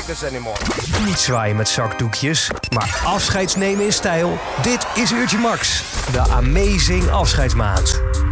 take this anymore. Niet zwaaien met zakdoekjes, maar afscheidsnemen in stijl. Dit is Uurtje Max, de Amazing afscheidsmaand.